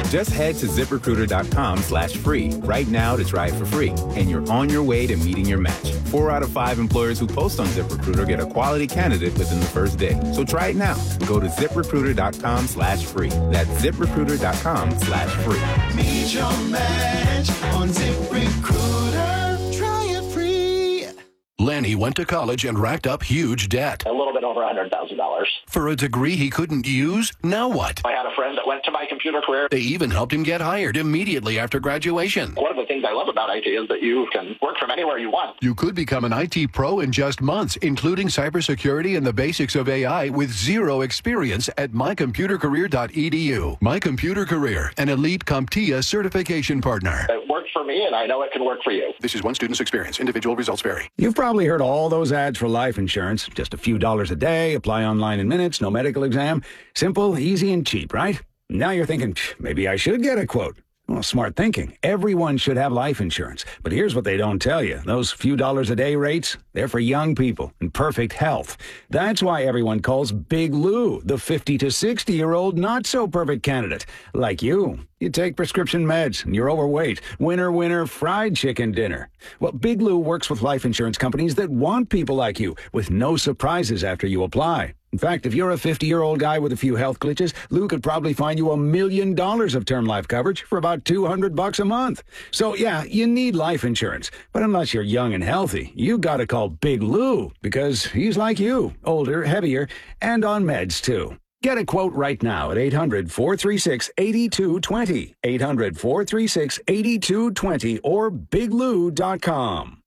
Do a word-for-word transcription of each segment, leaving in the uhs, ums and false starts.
Just head to ZipRecruiter.com slash free right now to try it for free, and you're on your way to meeting your match. Four out of five employers who post on ZipRecruiter get a quality candidate within the first day. So try it now. Go to ZipRecruiter.com slash free. That's ZipRecruiter.com slash free. Meet your match on ZipRecruiter. Try it free. Lenny went to college and racked up huge debt. A little bit over one hundred thousand dollars. For a degree he couldn't use? Now what? I had a friend that went to my computer career. They even helped him get hired immediately after graduation. One of the things I love about I T is that you can work from anywhere you want. You could become an I T pro in just months, including cybersecurity and the basics of A I with zero experience at my computer career dot e d u. My Computer Career, an elite CompTIA certification partner. It worked for me, and I know it can work for you. This is one student's experience. Individual results vary. You've probably heard all those ads for life insurance. Just a few dollars a day, apply online in minutes, no medical exam. Simple, easy, and cheap, right? Now you're thinking, maybe I should get a quote. Well, smart thinking. Everyone should have life insurance. But here's what they don't tell you. Those few dollars a day rates, they're for young people in perfect health. That's why everyone calls Big Lou the fifty to sixty-year-old not-so-perfect candidate. Like you. You take prescription meds, and you're overweight. Winner, winner, fried chicken dinner. Well, Big Lou works with life insurance companies that want people like you, with no surprises after you apply. In fact, if you're a fifty-year-old guy with a few health glitches, Lou could probably find you a million dollars of term life coverage for about two hundred bucks a month. So, yeah, you need life insurance. But unless you're young and healthy, you gotta call Big Lou, because he's like you, older, heavier, and on meds, too. Get a quote right now at eight hundred, four three six, eight two two zero, eight hundred, four three six, eight two two zero, or big lou dot com.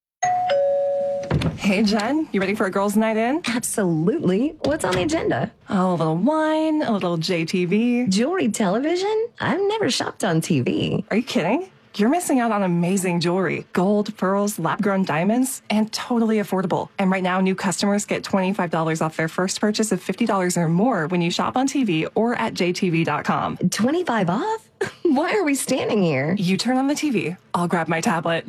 Hey, Jen, you ready for a girls' night in? Absolutely. What's on the agenda? Oh, a little wine, a little J T V. Jewelry television? I've never shopped on T V. Are you kidding? You're missing out on amazing jewelry. Gold, pearls, lab-grown diamonds, and totally affordable. And right now, new customers get twenty-five dollars off their first purchase of fifty dollars or more when you shop on T V or at j t v dot com. twenty-five off? Why are we standing here? You turn on the T V. I'll grab my tablet.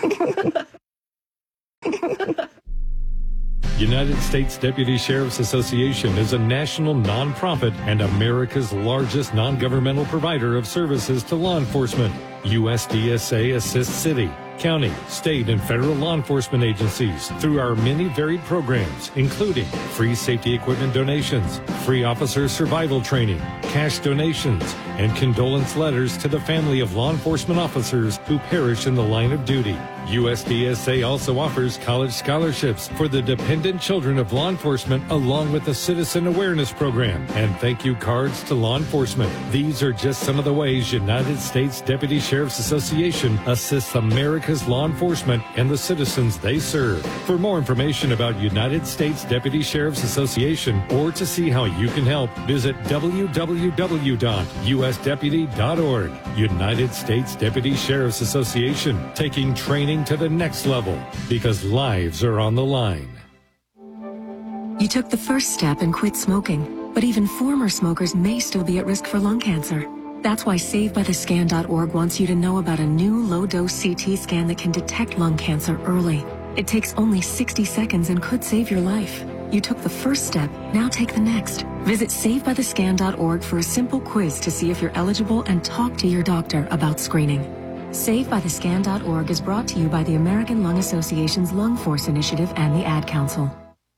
United States Deputy Sheriff's Association is a national nonprofit and America's largest non-governmental provider of services to law enforcement. U S D S A assists city, county, state, and federal law enforcement agencies through our many varied programs, including free safety equipment donations, free officer survival training, cash donations, and condolence letters to the family of law enforcement officers who perish in the line of duty. U S D S A also offers college scholarships for the dependent children of law enforcement, along with a citizen awareness program and thank you cards to law enforcement. These are just some of the ways United States Deputy Sheriff's Association assists America's law enforcement and the citizens they serve. For more information about United States Deputy Sheriff's Association or to see how you can help, visit w w w dot u s deputy dot org. United States Deputy Sheriff's Association, taking training to the next level because lives are on the line. You took the first step and quit smoking, but even former smokers may still be at risk for lung cancer. That's why save by the scan dot org wants you to know about a new low-dose C T scan that can detect lung cancer early. It takes only sixty seconds and could save your life. You took the first step, now take the next. Visit save by the scan dot org for a simple quiz to see if you're eligible and talk to your doctor about screening. save by the scan dot org is brought to you by the American Lung Association's Lung Force Initiative and the Ad Council.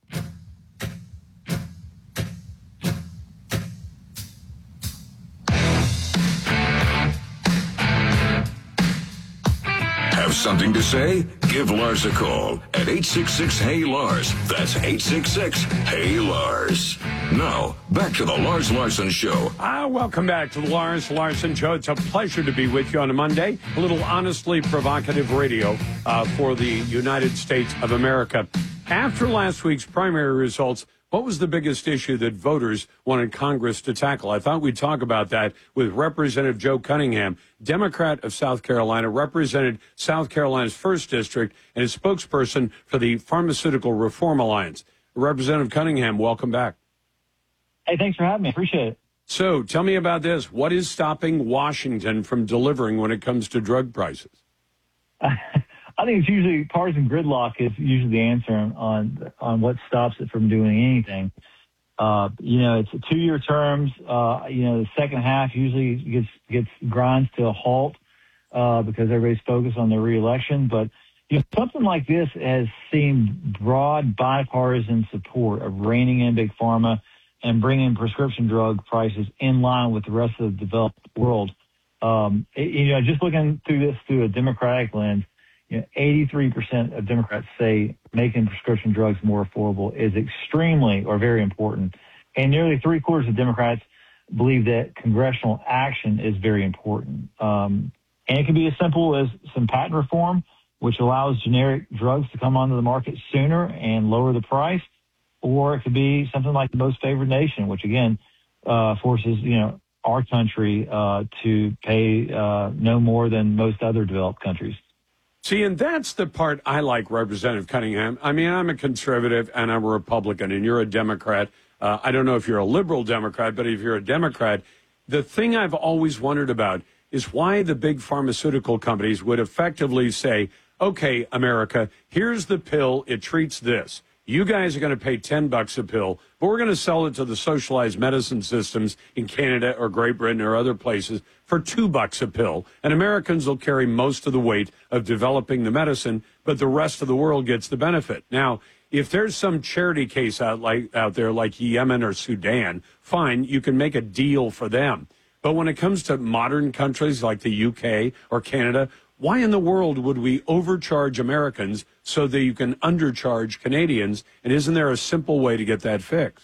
Have something to say? Give Lars a call at eight six six, Hey Lars. That's eight six six, Hey Lars. Now, back to the Lars Larson Show. Ah, welcome back to the Lars Larson Show. It's a pleasure to be with you on a Monday. A little honestly provocative radio uh, for the United States of America. After last week's primary results, what was the biggest issue that voters wanted Congress to tackle? I thought we'd talk about that with Representative Joe Cunningham, Democrat of South Carolina, represented South Carolina's first District, and is spokesperson for the Pharmaceutical Reform Alliance. Representative Cunningham, welcome back. Hey, thanks for having me. Appreciate it. So tell me about this. What is stopping Washington from delivering when it comes to drug prices? I think it's usually partisan gridlock is usually the answer on on what stops it from doing anything. Uh, you know, it's two-year terms. Uh, you know, the second half usually gets gets grinds to a halt uh, because everybody's focused on their reelection. But you know, something like this has seen broad bipartisan support of reining in big pharma and bringing prescription drug prices in line with the rest of the developed world. Um, it, you know, just looking through this through a Democratic lens, you know, eighty-three percent of Democrats say making prescription drugs more affordable is extremely or very important. And nearly three quarters of Democrats believe that congressional action is very important. Um, and it can be as simple as some patent reform, which allows generic drugs to come onto the market sooner and lower the price. Or it could be something like the most favored nation, which again, uh, forces, you know, our country, uh, to pay, uh, no more than most other developed countries. See, and that's the part I like, Representative Cunningham. I mean, I'm a conservative and I'm a Republican, and you're a Democrat. Uh, I don't know if you're a liberal Democrat, but if you're a Democrat, the thing I've always wondered about is why the big pharmaceutical companies would effectively say, okay, America, here's the pill. It treats this. You guys are going to pay ten bucks a pill, but we're going to sell it to the socialized medicine systems in Canada or Great Britain or other places for two bucks a pill. And Americans will carry most of the weight of developing the medicine, but the rest of the world gets the benefit. Now, if there's some charity case out like out there like Yemen or Sudan, fine, you can make a deal for them. But when it comes to modern countries like the U K or Canada, why in the world would we overcharge Americans so that you can undercharge Canadians? And isn't there a simple way to get that fixed?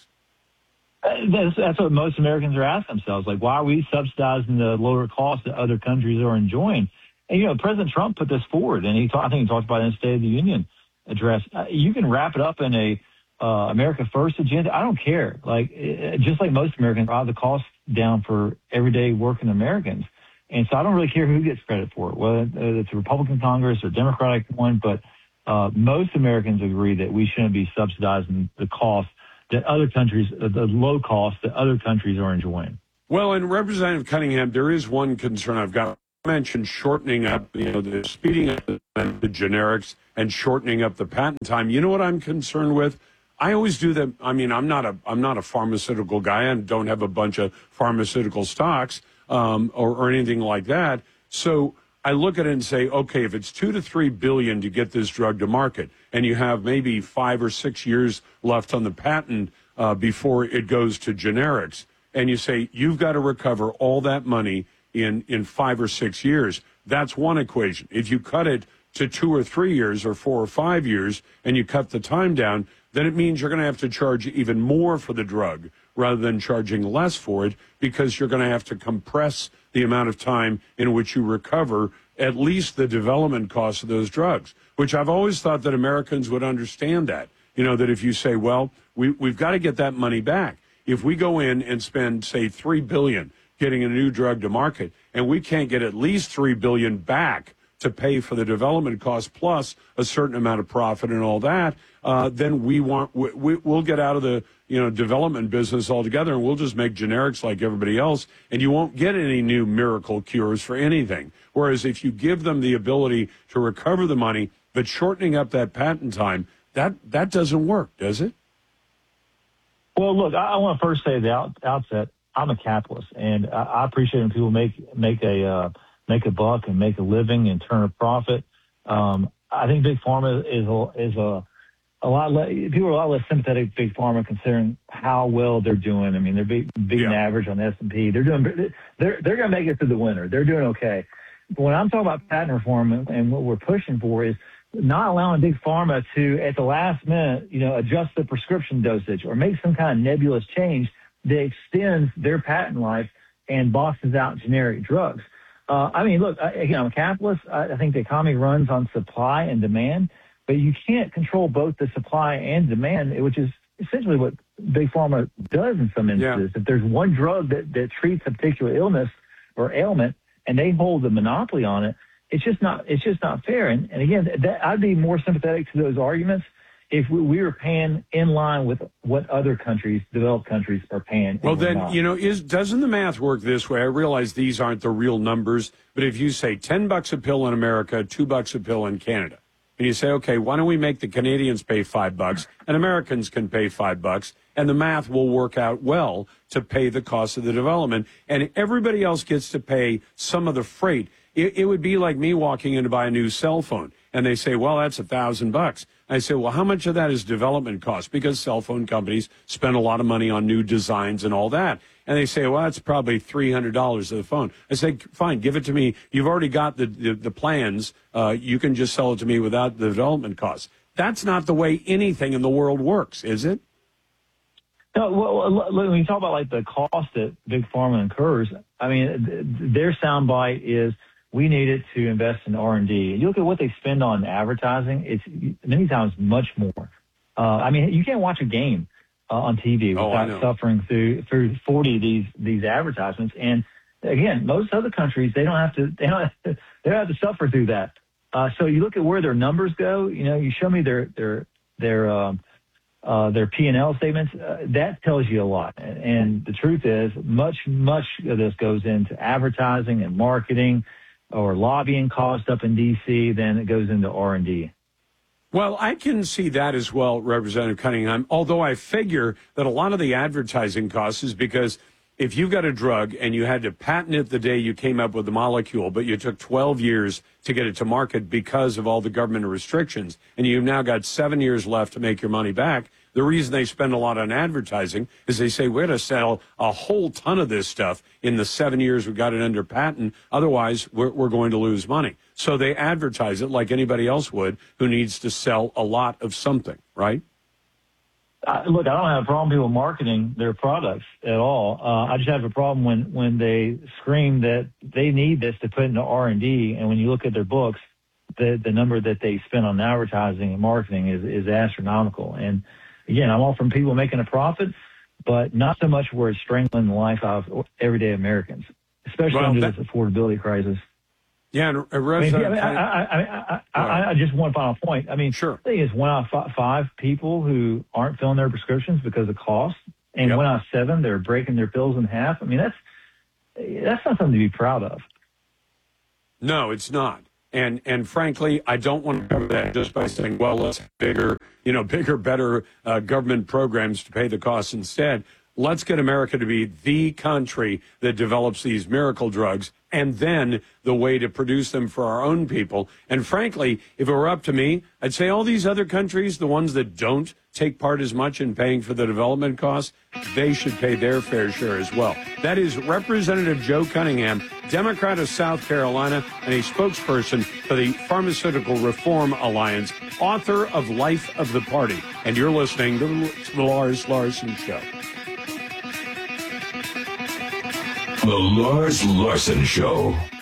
Uh, That's, that's what most Americans are asking themselves. Like, why are we subsidizing the lower costs that other countries are enjoying? And, you know, President Trump put this forward, and he ta- I think he talked about it in the State of the Union address. Uh, you can wrap it up in a uh, America First agenda. I don't care. Like, uh, just like most Americans, drive the costs down for everyday working Americans. And so I don't really care who gets credit for it, whether it's a Republican Congress or Democratic one, but uh, most Americans agree that we shouldn't be subsidizing the cost that other countries, uh, the low cost that other countries are enjoying. Well, and Representative Cunningham, there is one concern I've got. You mentioned shortening up, you know, the speeding up the, the generics and shortening up the patent time. You know what I'm concerned with? I always do that. I mean, I'm not a I'm not a pharmaceutical guy and don't have a bunch of pharmaceutical stocks. Um, or, or anything like that. So I look at it and say, okay, if it's two to three billion to get this drug to market, and you have maybe five or six years left on the patent uh, before it goes to generics, and you say you've got to recover all that money in in five or six years, that's one equation. If you cut it to two or three years or four or five years, and you cut the time down, then it means you're going to have to charge even more for the drug rather than charging less for it, because you're going to have to compress the amount of time in which you recover at least the development costs of those drugs, which I've always thought that Americans would understand that. You know, that if you say, well, we, we've got to get that money back. If we go in and spend, say, three billion dollars getting a new drug to market, and we can't get at least three billion dollars back to pay for the development costs plus a certain amount of profit and all that, uh, then we want we, we, we'll get out of the you know development business altogether, and we'll just make generics like everybody else, and you won't get any new miracle cures for anything. Whereas if you give them the ability to recover the money, but shortening up that patent time, that that doesn't work, does it? Well, look, I, I want to first say at the out, outset, I'm a capitalist, and I, I appreciate when people make make a uh, make a buck and make a living and turn a profit. Um, I think big pharma is a, is a, a lot less, people are a lot less sympathetic to big pharma considering how well they're doing. I mean, they're beating yeah. average on the S and P. They're doing, they're, they're going to make it through the winter. They're doing okay. But when I'm talking about patent reform and, and what we're pushing for is not allowing big pharma to, at the last minute, you know, adjust the prescription dosage or make some kind of nebulous change that extends their patent life and boxes out generic drugs. Uh, I mean, look, I, again, I'm a capitalist. I, I think the economy runs on supply and demand, but you can't control both the supply and demand, which is essentially what big pharma does in some instances. Yeah. If there's one drug that, that treats a particular illness or ailment and they hold the monopoly on it, it's just not it's just not fair. And, and again, that, I'd be more sympathetic to those arguments if we, we were paying in line with what other countries, developed countries, are paying. Well, then, not. you know, is doesn't the math work this way? I realize these aren't the real numbers, but if you say ten bucks a pill in America, two bucks a pill in Canada, and you say, okay, why don't we make the Canadians pay five bucks and Americans can pay five bucks, and the math will work out well to pay the cost of the development. And everybody else gets to pay some of the freight. It, it would be like me walking in to buy a new cell phone, and they say, well, that's a thousand bucks. I say, well, how much of that is development cost? Because cell phone companies spend a lot of money on new designs and all that. And they say, well, that's probably three hundred dollars of the phone. I say, fine, give it to me. You've already got the, the, the plans. Uh, you can just sell it to me without the development costs. That's not the way anything in the world works, is it? No, well, when you talk about like the cost that Big Pharma incurs, I mean, their soundbite is we need it to invest in R and D. You look at what they spend on advertising; it's many times much more. Uh, I mean, you can't watch a game uh, on T V oh, without suffering through through forty of these these advertisements. And again, most other countries they don't have to they don't have to, they don't have to suffer through that. Uh, so you look at where their numbers go. You know, you show me their their their um, uh, their P and L statements. Uh, that tells you a lot. And, and the truth is, much much of this goes into advertising and marketing, or lobbying costs up in D C Then it goes into R and D. Well, I can see that as well, Representative Cunningham, although I figure that a lot of the advertising costs is because if you've got a drug and you had to patent it the day you came up with the molecule, but you took twelve years to get it to market because of all the government restrictions, and you've now got seven years left to make your money back, the reason they spend a lot on advertising is they say, we're going to sell a whole ton of this stuff in the seven years we got it under patent. Otherwise, we're, we're going to lose money. So they advertise it like anybody else would who needs to sell a lot of something, right? Uh, look, I don't have a problem with people marketing their products at all. Uh, I just have a problem when, when they scream that they need this to put into R and D, and when you look at their books, the, the number that they spend on advertising and marketing is, is astronomical. And again, I'm all from people making a profit, but not so much where it's strangling the life of everyday Americans, especially well, under that, this affordability crisis. Yeah, and, uh, I, mean, I, mean, I, I, I, I, I just one final point. I mean, sure. The thing is, one out of five people who aren't filling their prescriptions because of cost, and yep. one out of seven they're breaking their pills in half. I mean, that's that's not something to be proud of. No, it's not. And and frankly, I don't want to cover that just by saying, well, let's have bigger, you know, bigger, better uh, government programs to pay the costs instead. Let's get America to be the country that develops these miracle drugs and then the way to produce them for our own people. And frankly, if it were up to me, I'd say all these other countries, the ones that don't take part as much in paying for the development costs, they should pay their fair share as well. That is Representative Joe Cunningham, Democrat of South Carolina, and a spokesperson for the Pharmaceutical Reform Alliance, author of Life of the Party. And you're listening to the Lars Larson Show. The Lars Larson Show.